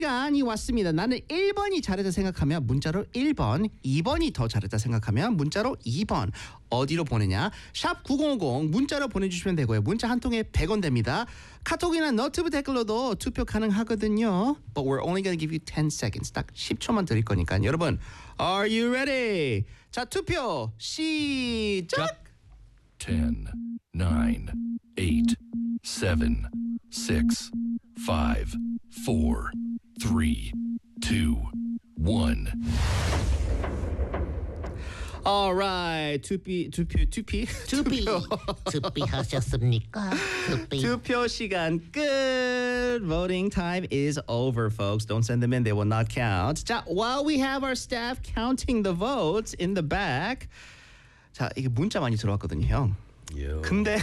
시간이 왔습니다. 나는 1번이 잘했다 생각하면 문자로 1번, 2번이 더 잘했다 생각하면 문자로 2번. 어디로 보내냐? 샵 9050 문자로 보내주시면 되고요. 문자 한 통에 100원 됩니다. 카톡이나 너튜브 댓글로도 투표 가능하거든요. But we're only going to give you 10 seconds. 딱 10초만 드릴 거니까 여러분, are you ready? 자, 투표 시작! 10, 9, 8, 7, 6, 5, 4, 3, 2, 1. Alright, 투피 하셨습니까? 투표 시간 끝. Voting time is over, folks. Don't send them in; they will not count. 자, while we have our staff counting the votes in the back. 자, 이게 문자 많이 들어왔거든요, 형. 근데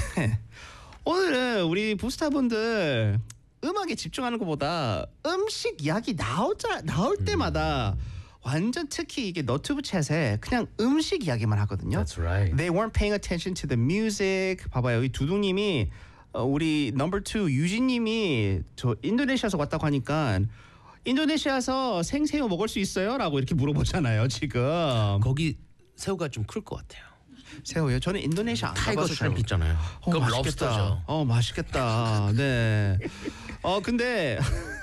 오늘은 우리 부스타분들 음악에 집중하는 것보다 음식 이야기 나올 때마다 완전 특히 이게 너튜브 챗에 그냥 음식 이야기만 하거든요. That's right. They weren't paying attention to the music. 봐봐요, 이 두둥님이 우리 넘버 2 유진님이 저 인도네시아에서 왔다고 하니까 인도네시아에서 생새우 먹을 수 있어요?라고 이렇게 물어보잖아요. 지금 거기 새우가 좀 클 것 같아요. 새우요? 저는 인도네시아 안 타이거 가봐서 슈rim프 있잖아요. 그럼 럽스터죠. 맛있겠다. 네. 근데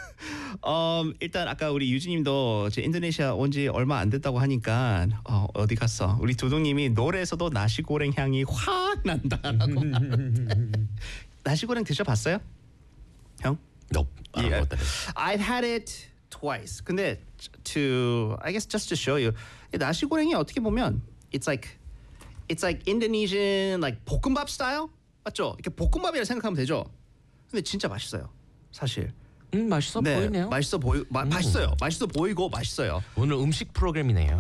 일단 아까 우리 유진님도 인도네시아 온 지 얼마 안 됐다고 하니까 어디 갔어? 우리 두둥님이 노래에서도 나시고랭 향이 확 난다라고. 나시고랭 드셔봤어요? 형? Nope. I don't know what that is. I've had it twice. 근데 I guess just to show you, 이 나시고랭이 어떻게 보면 it's like Indonesian like 볶음밥 스타일 맞죠? 이렇게 볶음밥이라 생각하면 되죠. 근데 진짜 맛있어요, 사실. 맛있어 보이네요. 맛있어요. 맛있어 보이고 맛있어요. 오늘 음식 프로그램이네요.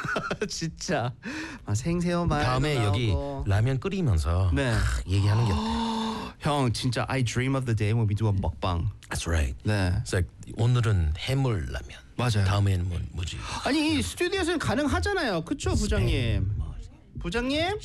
진짜 생새우 맛. 다음에 여기 라면 끓이면서 얘기하는 게 어때요? 형 진짜 I dream of the day when we do a 먹방. That's right. 네. It's like 오늘은 해물 라면. 맞아요. 다음에는 뭐지? 아니 이 스튜디오에서는 가능하잖아요. 그쵸 부장님? 부장님?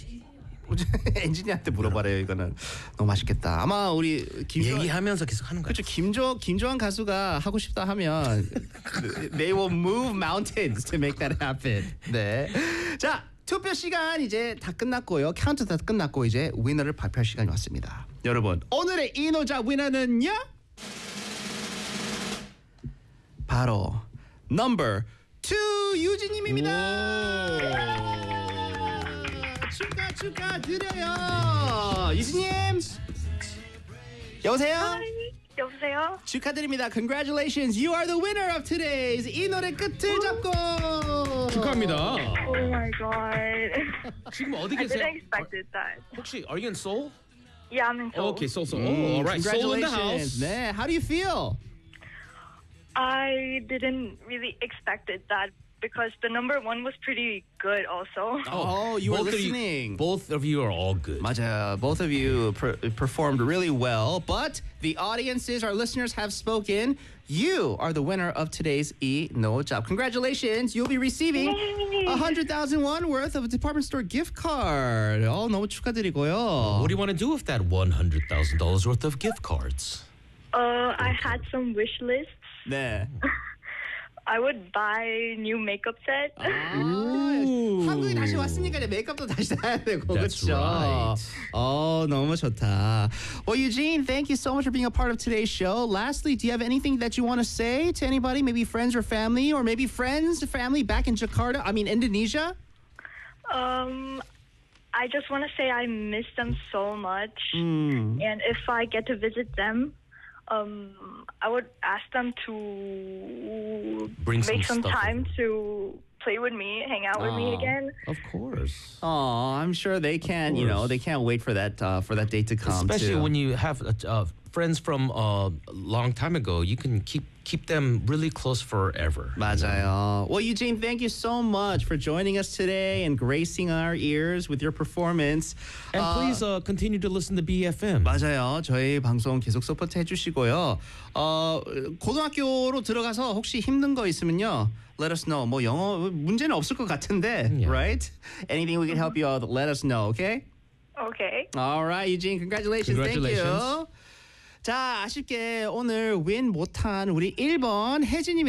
엔지니어한테 물어봐래요. 이거는 너무 맛있겠다. 아마 우리 얘기하면서 계속 하는 거예요. 그렇죠. 김조한 가수가 하고 싶다 하면 they will move mountains to make that happen. 네. 자, 투표 시간 이제 다 끝났고요. 카운트 다 끝났고 이제 위너를 발표할 시간이 왔습니다. 여러분, 오늘의 이노자 위너는요? 바로 넘버 2 유진님입니다. 축하드려요. 유진님 여보세요? 여보세요? 축하드립니다. Congratulations. You are the winner of today's 이 노래 끝을 잡고. 축하합니다. Oh my god. 지금 어디 I 계세요? didn't expect that. 혹시 are you in Seoul? Yeah, I'm in Seoul. Okay, Seoul. Oh, all right. Seoul in the Congratulations. house. 네, how do you feel? I didn't really expect it that because the number 1 was pretty good also. Oh, you were Both of listening. Both of you are all good. 맞아요. Both of you performed really well, but the audiences, our listeners have spoken. You are the winner of today's No Job. Congratulations. You'll be receiving 100,000 won worth of a department store gift card. 너무 축하드리고요. What do you want to do with that $100,000 worth of gift cards? I had some wish lists. 네. I would buy new makeup set. 한국에 다시 왔으니까 이제 메이크업도 다시 사야 되고 That's 그렇죠. right. 너무 좋다. Well, Eugene, thank you so much for being a part of today's show. Lastly, do you have anything that you want to say to anybody, maybe friends or family, or maybe friends, family back in Jakarta? I mean, Indonesia? I just want to say I miss them so much. And if I get to visit them, I would ask them to Bring make some some stuff time over. to play with me, hang out with me again. Of course. Oh, I'm sure they can. You know, they can't wait for that date to come. Especially too. when you have friends from a long time ago, you can keep them really close forever. 맞아요. Well, Eugene, thank you so much for joining us today and gracing our ears with your performance. And please continue to listen to BFM. 맞아요. 저희 방송 계속 서포트 해주시고요. 고등학교로 들어가서 혹시 힘든 거 있으면요. Let us know. 뭐 영어 문제는 없을 것 같은데, right? Anything we can help you out, let us know, okay? Okay. All right, Eugene, congratulations. Thank you. 자, 아쉽게 오늘 윈 못한 우리 1번 혜진님